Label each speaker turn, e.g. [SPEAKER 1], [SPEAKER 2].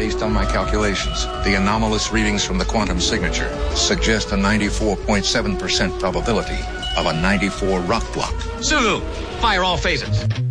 [SPEAKER 1] Based on my calculations, the anomalous readings from the quantum signature suggest a 94.7% probability of a 94 rock block.
[SPEAKER 2] Sulu, fire all phasers.